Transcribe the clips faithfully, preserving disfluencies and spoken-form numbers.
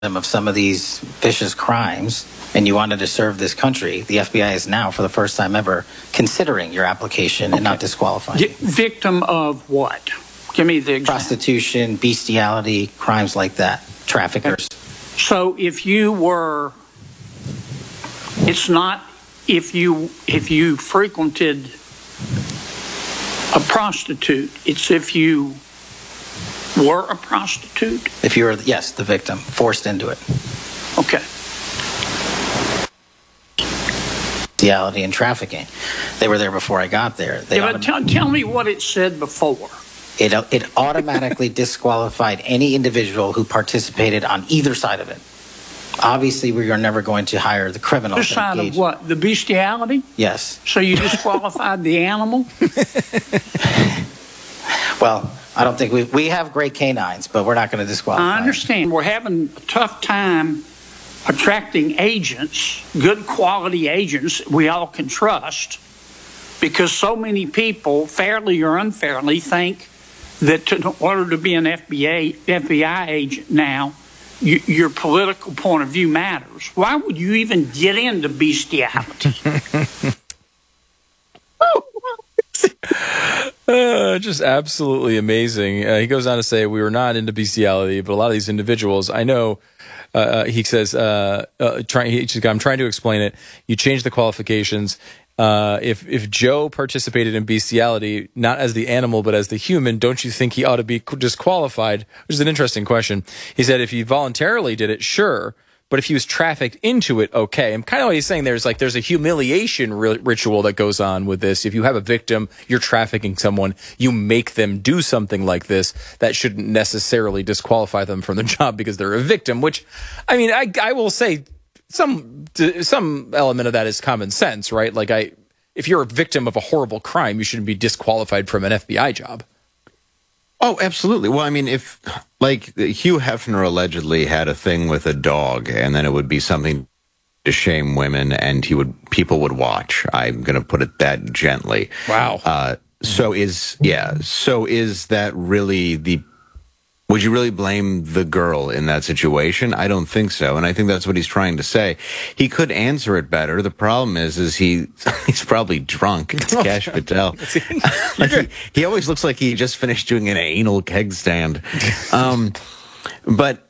of some of these vicious crimes and you wanted to serve this country, the F B I is now, for the first time ever, considering your application okay. and not disqualifying you. Victim of what? Give me the example. Prostitution, bestiality, crimes like that, traffickers. So if you were, it's not if you if you frequented a prostitute, it's if you were a prostitute? If you were, yes, the victim, forced into it. Okay. Bestiality and trafficking. They were there before I got there. They yeah, but tell, tell me what it said before. It, it automatically disqualified any individual who participated on either side of it. Obviously, we are never going to hire the criminal. Other side of what? The bestiality? Yes. So you disqualified the animal? Well, I don't think we we have great canines, but we're not going to disqualify. I understand. We're having a tough time attracting agents, good quality agents we all can trust, because so many people, fairly or unfairly, think that to, in order to be an F B I, F B I agent now, you, your political point of view matters. Why would you even get into bestiality? Uh, just absolutely amazing. Uh, he goes on to say, we were not into bestiality, but a lot of these individuals, I know, uh, he says, uh, uh, trying, he, I'm trying to explain it. You change the qualifications. Uh, if, if Joe participated in bestiality, not as the animal, but as the human, don't you think he ought to be disqualified? Which is an interesting question. He said, if he voluntarily did it, sure. But if he was trafficked into it, okay. And kind of what he's saying there is like there's a humiliation ri- ritual that goes on with this. If you have a victim, you're trafficking someone, you make them do something like this, that shouldn't necessarily disqualify them from the job because they're a victim, which, I mean, I, I will say some some element of that is common sense, right? Like, I, if you're a victim of a horrible crime, you shouldn't be disqualified from an F B I job. Oh, absolutely. Well, I mean, if, like, Hugh Hefner allegedly had a thing with a dog, and then it would be something to shame women, and he would people would watch. I'm going to put it that gently. Wow. Uh, so is, yeah, so is that really the, would you really blame the girl in that situation? I don't think so, and I think that's what he's trying to say. He could answer it better. The problem is, is he he's probably drunk. It's Kash Patel. Like he, he always looks like he just finished doing an anal keg stand. Um, but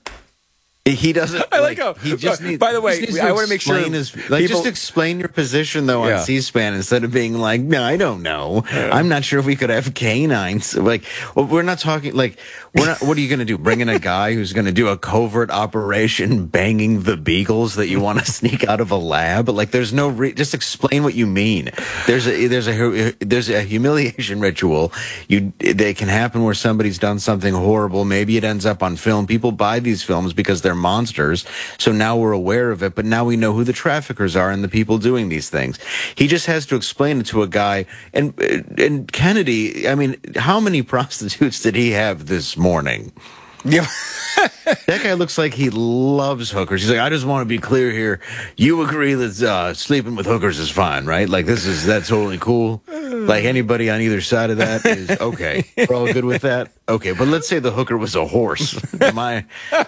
he doesn't. I like, like how. He just needs, by the way, I want to make sure. His, like, people, just explain your position though on yeah. C-SPAN instead of being like, no, I don't know. Yeah. I'm not sure if we could have canines. Like, well, we're not talking. Like, we're not. What are you going to do? Bring in a guy who's going to do a covert operation, banging the beagles that you want to sneak out of a lab? Like, there's no. Re- just explain what you mean. There's a there's a there's a humiliation ritual. You they can happen where somebody's done something horrible. Maybe it ends up on film. People buy these films because they're monsters. So now we're aware of it, but now we know who the traffickers are and the people doing these things. He just has to explain it to a guy. And and Kennedy, I mean, how many prostitutes did he have this morning? Yeah. That guy looks like he loves hookers. He's like, I just want to be clear here. You agree that uh, sleeping with hookers is fine, right? Like, this is, that's totally cool. Like, anybody on either side of that is okay. We're all good with that? Okay, but let's say the hooker was a horse. Am I...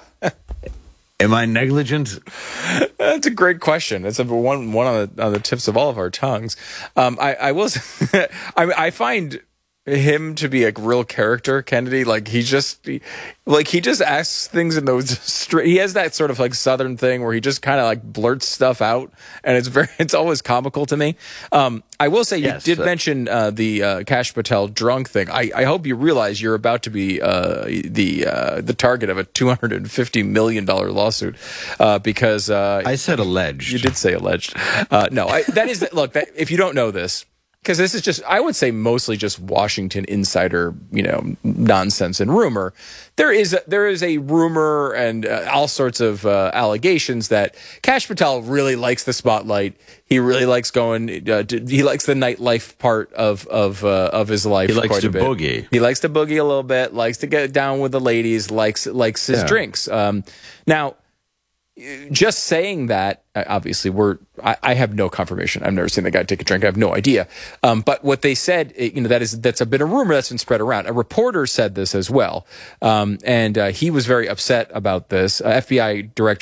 Am I negligent? That's a great question. It's a, one one on the on the tips of all of our tongues. Um, I I will. Say, I I find him to be a real character, Kennedy. Like he just he, like he just asks things in those straight. He has that sort of like Southern thing where he just kind of like blurts stuff out, and it's very it's always comical to me. Um, I will say yes, you did uh, mention uh, the uh, Kash Patel drunk thing. I, I hope you realize you're about to be uh, the uh, the target of a two hundred fifty million dollars lawsuit uh, because uh, I said alleged. You did say alleged. Uh, no, I, that is look. That, if you don't know this. Because this is just, I would say mostly just Washington insider, you know, nonsense and rumor. There is a, there is a rumor and uh, all sorts of uh, allegations that Kash Patel really likes the spotlight. He really likes going. Uh, to, he likes the nightlife part of of uh, of his life. He likes quite to a bit. boogie. He likes to boogie a little bit. Likes to get down with the ladies. Likes likes his yeah. drinks. Um, now. just saying that, obviously, we're I, I have no confirmation. I've never seen the guy take a drink. I have no idea. Um, but what they said, you know, that is that's a bit of rumor that's been spread around. A reporter said this as well, um, and uh, he was very upset about this. Uh, F B I Director